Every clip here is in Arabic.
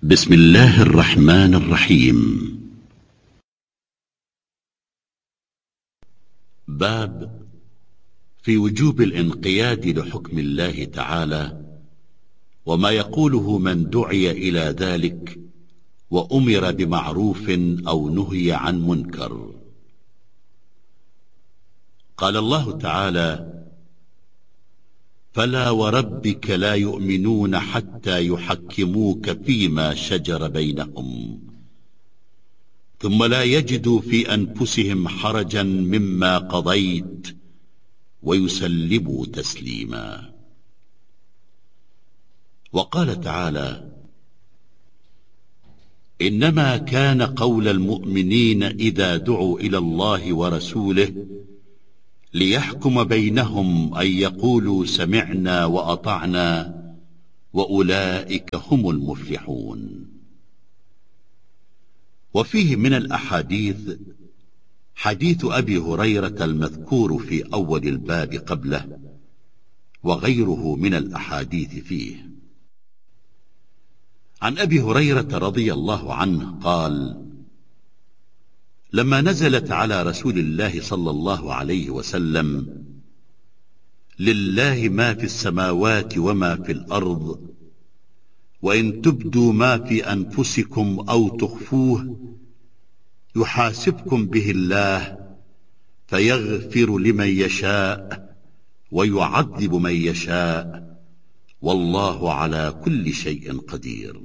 بسم الله الرحمن الرحيم. باب في وجوب الانقياد لحكم الله تعالى وما يقوله من دعي إلى ذلك وأمر بمعروف أو نهي عن منكر. قال الله تعالى: فلا وربك لا يؤمنون حتى يحكموك فيما شجر بينهم ثم لا يجدوا في أنفسهم حرجا مما قضيت ويسلموا تسليما. وقال تعالى: إنما كان قول المؤمنين إذا دعوا إلى الله ورسوله ليحكم بينهم أن يقولوا سمعنا وأطعنا وأولئك هم المفلحون. وفيه من الأحاديث حديث أبي هريرة المذكور في أول الباب قبله وغيره من الأحاديث فيه. عن أبي هريرة رضي الله عنه قال: لما نزلت على رسول الله صلى الله عليه وسلم: لله ما في السماوات وما في الأرض وإن تبدوا ما في أنفسكم أو تخفوه يحاسبكم به الله فيغفر لمن يشاء ويعذب من يشاء والله على كل شيء قدير.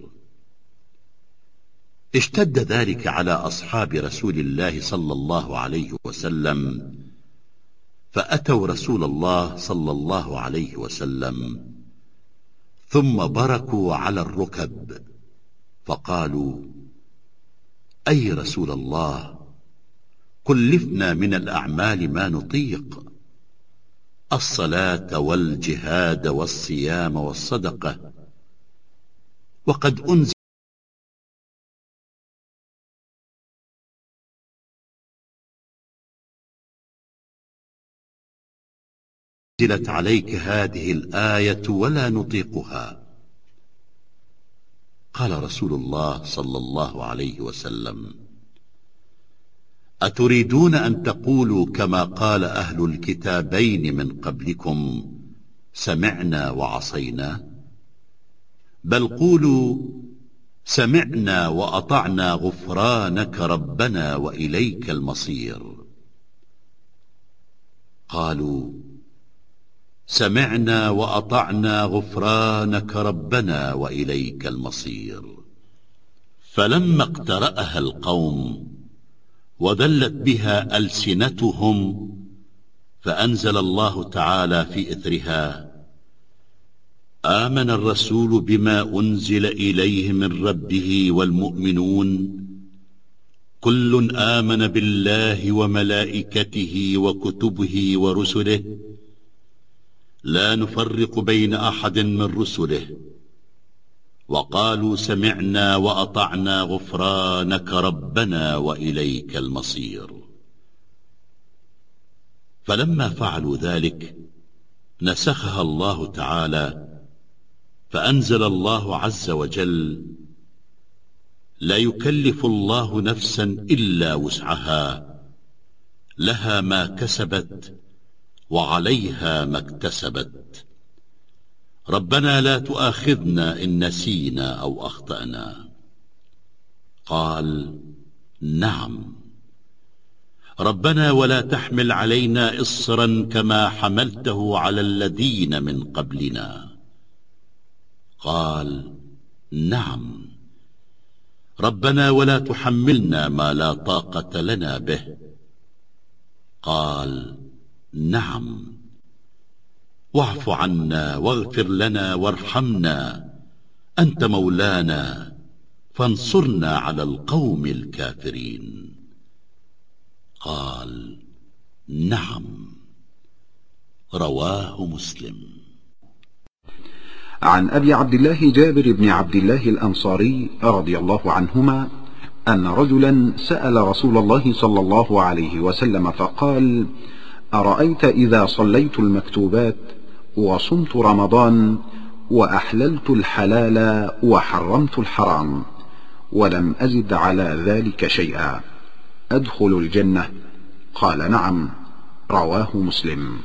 اشتد ذلك على أصحاب رسول الله صلى الله عليه وسلم فأتوا رسول الله صلى الله عليه وسلم ثم بركوا على الركب فقالوا: أي رسول الله، كلفنا من الأعمال ما نطيق، الصلاة والجهاد والصيام والصدقة، وقد أنزلت عليك هذه الآية ولا نطيقها. قال رسول الله صلى الله عليه وسلم: أتريدون أن تقولوا كما قال أهل الكتابين من قبلكم سمعنا وعصينا؟ بل قولوا سمعنا وأطعنا غفرانك ربنا وإليك المصير. قالوا: سمعنا وأطعنا غفرانك ربنا وإليك المصير. فلما اقترأها القوم وذلت بها ألسنتهم فأنزل الله تعالى في إثرها: آمن الرسول بما أنزل إليه من ربه والمؤمنون كل آمن بالله وملائكته وكتبه ورسله لا نفرق بين أحد من رسله وقالوا سمعنا وأطعنا غفرانك ربنا وإليك المصير. فلما فعلوا ذلك نسخها الله تعالى فأنزل الله عز وجل: لا يكلف الله نفسا إلا وسعها لها ما كسبت وعليها ما اكتسبت ربنا لا تؤاخذنا إن نسينا أو أخطأنا. قال: نعم ربنا ولا تحمل علينا إصرا كما حملته على الذين من قبلنا. قال: نعم ربنا ولا تحملنا ما لا طاقة لنا به. قال: نعم واعف عنا واغفر لنا وارحمنا أنت مولانا فانصرنا على القوم الكافرين. قال: نعم. رواه مسلم. عن أبي عبد الله جابر بن عبد الله الأنصاري رضي الله عنهما أن رجلا سأل رسول الله صلى الله عليه وسلم فقال: أرأيت إذا صليت المكتوبات وصمت رمضان وأحللت الحلال وحرمت الحرام، ولم أزد على ذلك شيئا، أدخل الجنة؟ قال: نعم. رواه مسلم.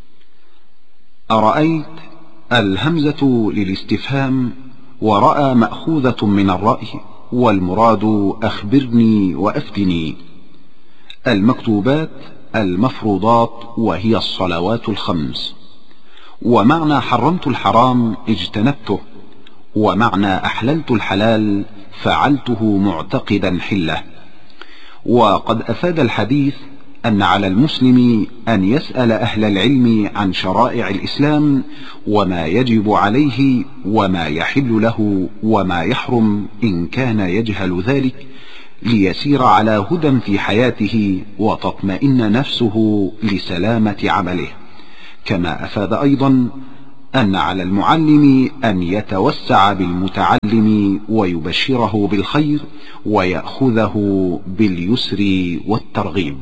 أرأيت الهمزة للاستفهام، ورأى مأخوذة من الرأي، والمراد أخبرني وأفتني. المكتوبات المفروضات، وهي الصلوات الخمس. ومعنى حرمت الحرام اجتنبته، ومعنى أحللت الحلال فعلته معتقدا حله. وقد أفاد الحديث أن على المسلم أن يسأل أهل العلم عن شرائع الإسلام، وما يجب عليه، وما يحل له، وما يحرم إن كان يجهل ذلك، ليسير على هدى في حياته وتطمئن نفسه لسلامة عمله. كما أفاد أيضا أن على المعلم أن يتوسع بالمتعلم ويبشره بالخير، ويأخذه باليسر والترغيب.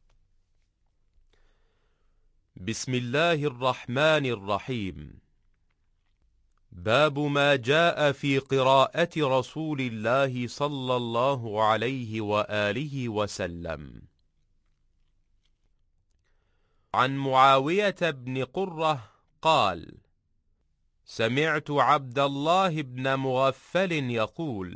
بسم الله الرحمن الرحيم. باب ما جاء في قراءة رسول الله صلى الله عليه وآله وسلم. عن معاوية بن قرة قال: سمعت عبد الله بن مغفل يقول: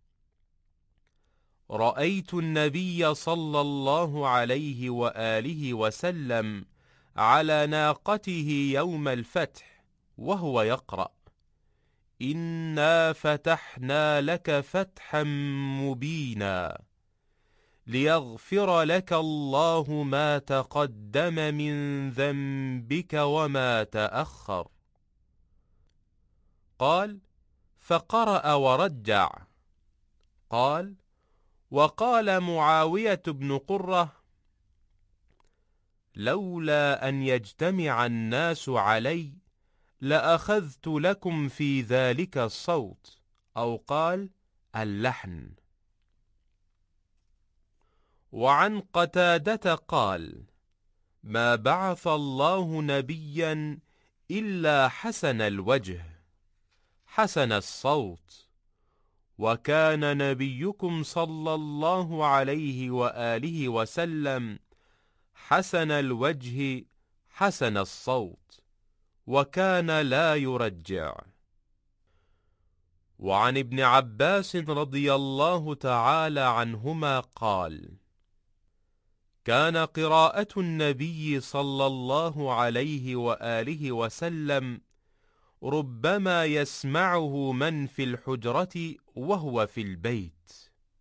رأيت النبي صلى الله عليه وآله وسلم على ناقته يوم الفتح وهو يقرأ: إنا فتحنا لك فتحا مبينا ليغفر لك الله ما تقدم من ذنبك وما تأخر. قال: فقرأ ورجع. قال: وقال معاوية بن قرة: لولا أن يجتمع الناس علي لأخذت لكم في ذلك الصوت، أو قال اللحن. وعن قتادة قال: ما بعث الله نبيا إلا حسن الوجه حسن الصوت، وكان نبيكم صلى الله عليه وآله وسلم حسن الوجه حسن الصوت، وكان لا يرجع. وعن ابن عباس رضي الله تعالى عنهما قال: كان قراءة النبي صلى الله عليه وآله وسلم ربما يسمعه من في الحجرة وهو في البيت.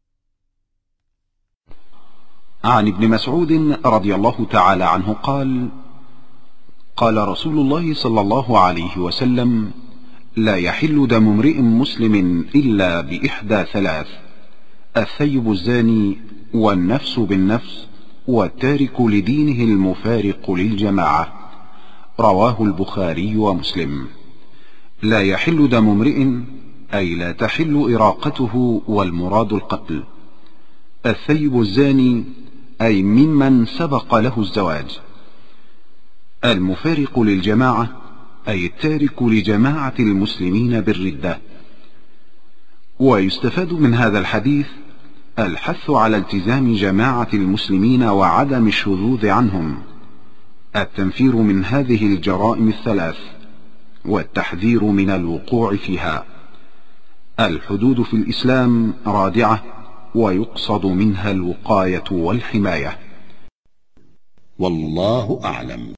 عن ابن مسعود رضي الله تعالى عنه قال: قال رسول الله صلى الله عليه وسلم: لا يحل دم امرئ مسلم إلا بإحدى ثلاث: الثيب الزاني، والنفس بالنفس، والتارك لدينه المفارق للجماعة. رواه البخاري ومسلم. لا يحل دم امرئ أي لا تحل إراقته، والمراد القتل. الثيب الزاني أي ممن سبق له الزواج. المفارق للجماعة أي التارك لجماعة المسلمين بالردة. ويستفاد من هذا الحديث الحث على التزام جماعة المسلمين وعدم الشذوذ عنهم، التنفير من هذه الجرائم الثلاث، والتحذير من الوقوع فيها. الحدود في الإسلام رادعة، ويقصد منها الوقاية والحماية. والله أعلم.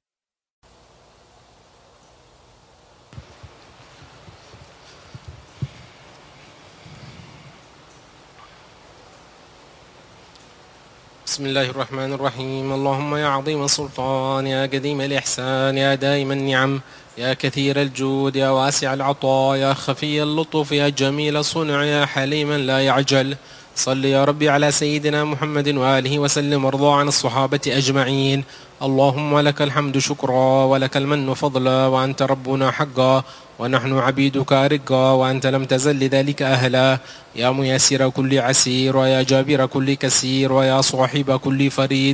بسم الله الرحمن الرحيم. اللهم يا عظيم السلطان، يا قديم الإحسان، يا دائم النعم، يا كثير الجود، يا واسع العطاء، يا خفي اللطف، يا جميل الصنع، يا حليما لا يعجل، صل يا ربي على سيدنا محمد وآله وسلم، وارضى عن الصحابة أجمعين. اللهم لك الحمد شكرا، ولك المن فضلا، وأنت ربنا حقا، ونحن عبيدك رقا، وأنت لم تزل لذلك أهلا. يا ميسر كل عسير، ويا جابر كل كسير، ويا صاحب كل فريد،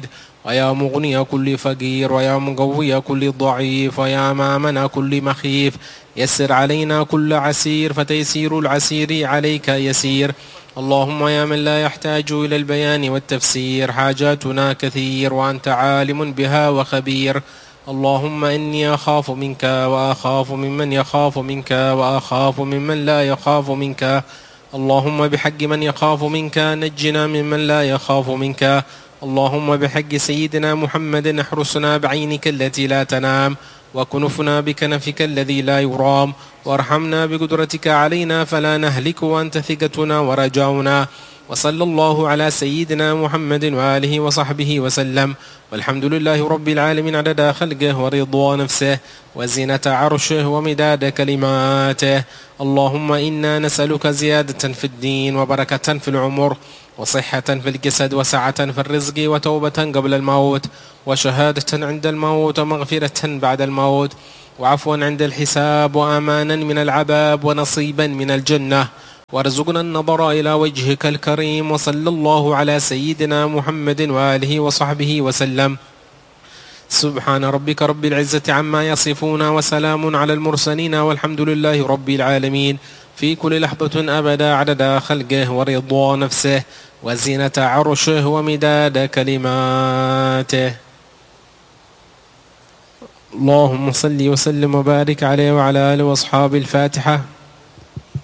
ويا مغني كل فقير ويا مقوي كل ضعيف ويا مامن كل مخيف يسر علينا كل عسير فتيسير العسير عليك يسير. اللهم يا من لا يحتاج إلى البيان والتفسير حاجاتنا كثير وأنت عالم بها وخبير. اللهم إني أخاف منك وأخاف ممن يخاف منك وأخاف ممن لا يخاف منك. اللهم بحق من يخاف منك نجنا ممن لا يخاف منك. اللهم بحق سيدنا محمد احرسنا بعينك التي لا تنام وكنفنا بكنفك الذي لا يرام وارحمنا بقدرتك علينا فلا نهلك وأنت ثقتنا ورجاؤنا. وصلى الله على سيدنا محمد وآله وصحبه وسلم والحمد لله رب العالمين عدد خلقه ورضا نفسه وزينة عرشه ومداد كلماته. اللهم إنا نسألك زيادة في الدين وبركة في العمر وصحة في الجسد وسعة في الرزق وتوبة قبل الموت وشهادة عند الموت ومغفرة بعد الموت وعفوا عند الحساب وأمانا من العذاب ونصيبا من الجنة. وارزقنا النظر إلى وجهك الكريم. وصلى الله على سيدنا محمد وآله وصحبه وسلم. سبحان ربك رب العزة عما يصفون وسلام على المرسلين والحمد لله رب العالمين في كل لحظة أبدا عدد خلقه ورضا نفسه وزينة عرشه ومداد كلماته. اللهم صل وسلم وبارك عليه وعلى آله وأصحابه. الفاتحة.